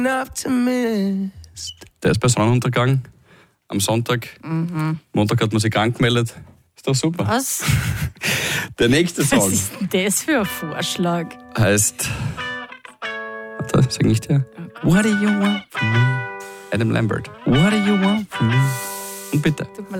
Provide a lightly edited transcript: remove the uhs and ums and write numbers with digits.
Der ist bei Sonnenuntergang am Sonntag. Montag hat man sich krank gemeldet. Ist doch super. Was? Der nächste Song Was ist denn das für ein Vorschlag? heißt... Warte, sag ich dir. What do you want from me? Adam Lambert. What do you want from me? Und bitte. Tut mir